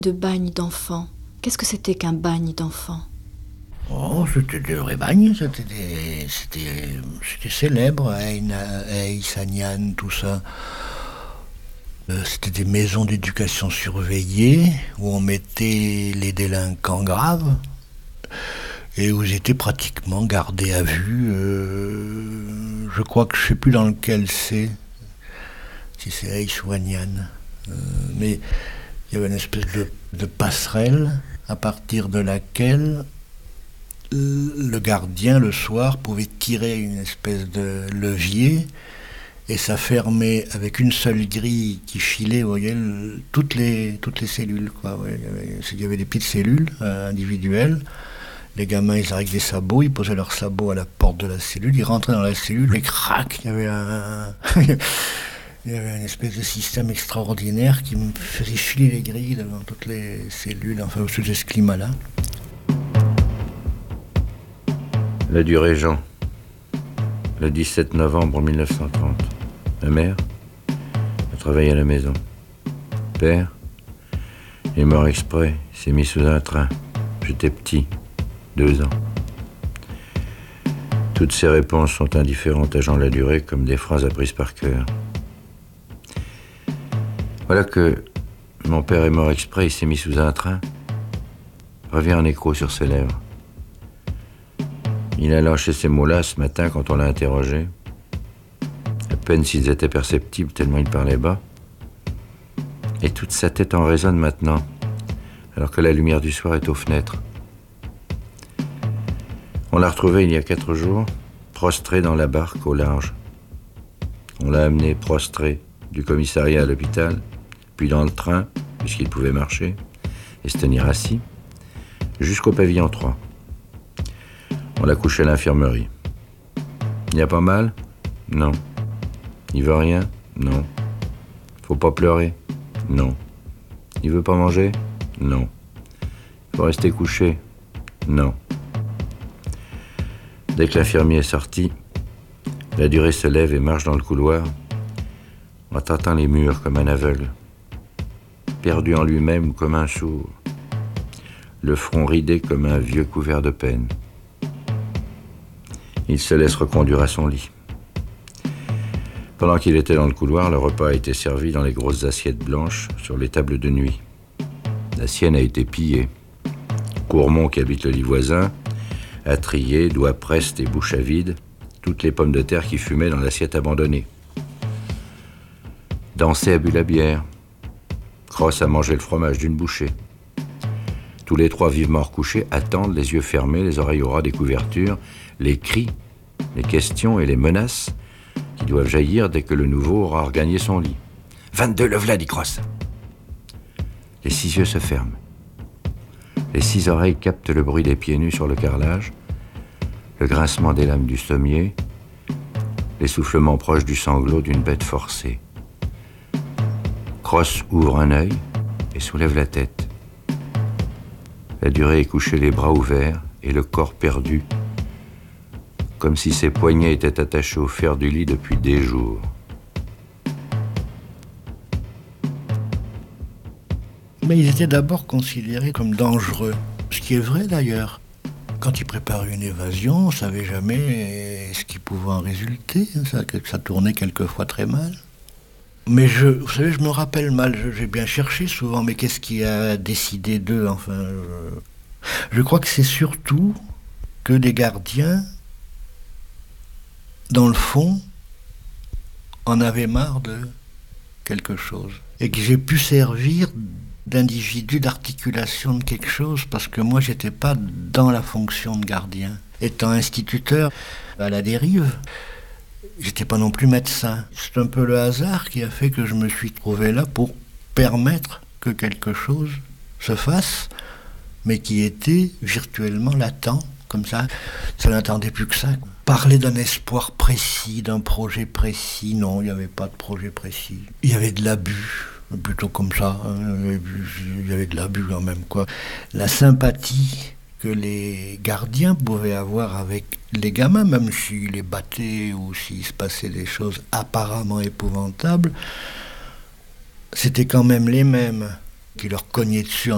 de bagne d'enfants. Qu'est-ce que c'était qu'un bagne d'enfants? Oh, c'était des vrais bagnes, c'était célèbre, Aïsanian, tout ça. C'était des maisons d'éducation surveillée où on mettait les délinquants graves et où ils étaient pratiquement gardés à vue. Je crois que je ne sais plus dans lequel c'est, si c'est Aïs ou Agnan. Mais il y avait une espèce de passerelle à partir de laquelle le gardien, le soir, pouvait tirer une espèce de levier et ça fermait avec une seule grille qui filait, vous voyez, toutes les cellules, quoi. Ouais, il y avait des petites cellules individuelles. Les gamins, ils arrivaient avec des sabots, ils posaient leurs sabots à la porte de la cellule, ils rentraient dans la cellule, et crac, il y avait il y avait une espèce de système extraordinaire qui me faisait filer les grilles devant toutes les cellules, enfin, sous ce climat-là. La du Régent, le 17 novembre 1930. Ma mère a travaillé à la maison. Père est mort exprès, il s'est mis sous un train. J'étais petit, 2 ans. Toutes ces réponses sont indifférentes à Jean Ladurée comme des phrases apprises par cœur. Voilà que mon père est mort exprès, il s'est mis sous un train. Revient un écho sur ses lèvres. Il a lâché ces mots-là ce matin quand on l'a interrogé. À peine s'ils étaient perceptibles tellement il parlait bas. Et toute sa tête en résonne maintenant, alors que la lumière du soir est aux fenêtres. On l'a retrouvé il y a 4 jours, prostré dans la barque au large. On l'a amené prostré du commissariat à l'hôpital, puis dans le train, puisqu'il pouvait marcher, et se tenir assis, jusqu'au pavillon 3. On l'a couché à l'infirmerie. Il n'y a pas mal? Non. Il veut rien? Non. Faut pas pleurer? Non. Il veut pas manger? Non. Faut rester couché? Non. Dès que l'infirmier est sorti, Ladurée se lève et marche dans le couloir, en tâtant les murs comme un aveugle, perdu en lui-même comme un sourd, le front ridé comme un vieux couvert de peine. Il se laisse reconduire à son lit. Pendant qu'il était dans le couloir, le repas a été servi dans les grosses assiettes blanches sur les tables de nuit. La sienne a été pillée. Courmont, qui habite le lit voisin, a trié, doigts prestes et bouche à vide, toutes les pommes de terre qui fumaient dans l'assiette abandonnée. Dancé a bu la bière. Cross a mangé le fromage d'une bouchée. Tous les 3 vivement recouchés attendent, les yeux fermés, les oreilles au ras des couvertures, les cris, les questions et les menaces qui doivent jaillir dès que le nouveau aura regagné son lit. 22, le v'là, dit Cross. Les 6 yeux se ferment. Les 6 oreilles captent le bruit des pieds nus sur le carrelage, le grincement des lames du sommier, l'essoufflement proche du sanglot d'une bête forcée. Cross ouvre un œil et soulève la tête. Ladurée est couché les bras ouverts et le corps perdu, comme si ses poignets étaient attachés au fer du lit depuis des jours. Mais ils étaient d'abord considérés comme dangereux, ce qui est vrai d'ailleurs. Quand ils préparaient une évasion, on ne savait jamais ce qui pouvait en résulter, ça tournait quelquefois très mal. Mais vous savez, je me rappelle mal, j'ai bien cherché souvent, mais qu'est-ce qui a décidé d'eux, enfin... Je crois que c'est surtout que des gardiens, dans le fond, en avaient marre de quelque chose. Et que j'ai pu servir d'individu, d'articulation de quelque chose, parce que moi, j'étais pas dans la fonction de gardien. Étant instituteur à la dérive, j'étais pas non plus médecin. C'est un peu le hasard qui a fait que je me suis trouvé là pour permettre que quelque chose se fasse, mais qui était virtuellement latent, comme ça. Ça n'attendait plus que ça. Parler d'un espoir précis, d'un projet précis, non, il n'y avait pas de projet précis. Il y avait de l'abus, plutôt comme ça. Il y avait de l'abus quand même, quoi. La sympathie que les gardiens pouvaient avoir avec les gamins, même s'ils les battaient ou s'il se passait des choses apparemment épouvantables, c'était quand même les mêmes qui leur cognaient dessus